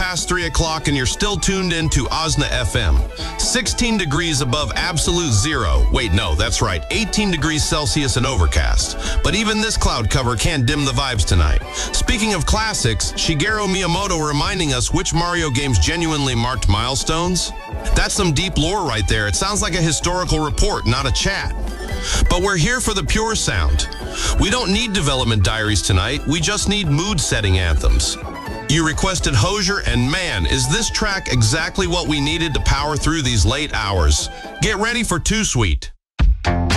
past 3 o'clock and you're still tuned in to Osna FM. 16 degrees above absolute zero. Wait, no, that's right. 18 degrees Celsius and overcast. But even this cloud cover can't dim the vibes tonight. Speaking of classics, Shigeru Miyamoto reminding us which Mario games genuinely marked milestones. That's some deep lore right there. It sounds like a historical report, not a chat. But we're here for the pure sound. We don't need development diaries tonight. We just need mood-setting anthems. You requested Hozier, and man, is this track exactly what we needed to power through these late hours. Get ready for Too Sweet.